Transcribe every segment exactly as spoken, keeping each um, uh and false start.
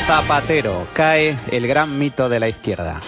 Zapatero, cae el gran mito de la izquierda.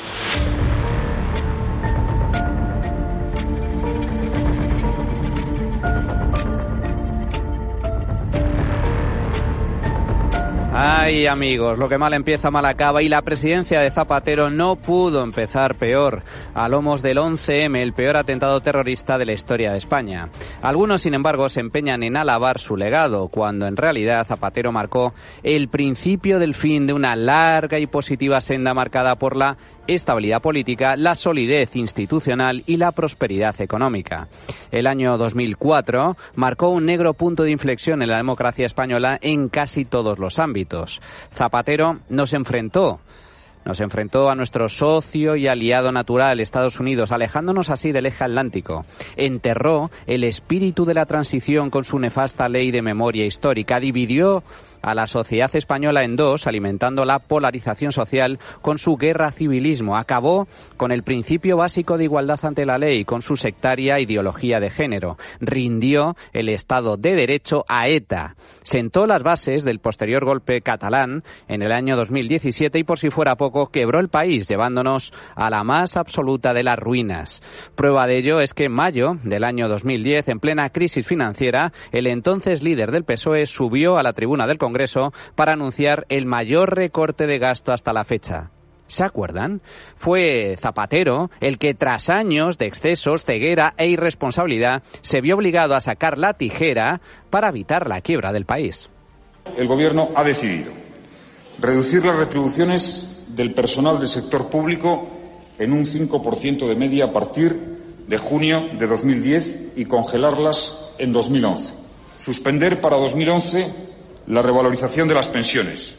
Ay, amigos, lo que mal empieza mal acaba y la presidencia de Zapatero no pudo empezar peor. A lomos del once eme, el peor atentado terrorista de la historia de España. Algunos, sin embargo, se empeñan en alabar su legado, cuando en realidad Zapatero marcó el principio del fin de una larga y positiva senda marcada por la estabilidad política, la solidez institucional y la prosperidad económica. El año dos mil cuatro marcó un negro punto de inflexión en la democracia española en casi todos los ámbitos. Zapatero nos enfrentó Nos enfrentó a nuestro socio y aliado natural, Estados Unidos, alejándonos así del eje atlántico. Enterró el espíritu de la transición con su nefasta ley de memoria histórica. Dividió a la sociedad española en dos, alimentando la polarización social con su guerra civilismo. Acabó con el principio básico de igualdad ante la ley, con su sectaria ideología de género. Rindió el Estado de Derecho a ETA. Sentó las bases del posterior golpe catalán en el año dos mil diecisiete y, por si fuera poco, quebró el país, llevándonos a la más absoluta de las ruinas. Prueba de ello es que en mayo del año dos mil diez, en plena crisis financiera, el entonces líder del P S O E subió a la tribuna del Congreso para anunciar el mayor recorte de gasto hasta la fecha. ¿Se acuerdan? Fue Zapatero el que, tras años de excesos, ceguera e irresponsabilidad, se vio obligado a sacar la tijera para evitar la quiebra del país. El Gobierno ha decidido reducir las retribuciones del personal del sector público en un cinco por ciento de media a partir de junio de dos mil diez y congelarlas en dos mil once. Suspender para dos mil once la revalorización de las pensiones.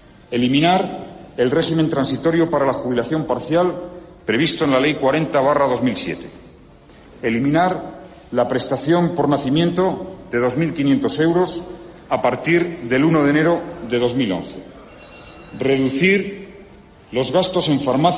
Eliminar el régimen transitorio para la jubilación parcial previsto en la Ley cuarenta barra dos mil siete. Eliminar la prestación por nacimiento de dos mil quinientos euros a partir del uno de enero de dos mil once. Reducir los gastos en farmacia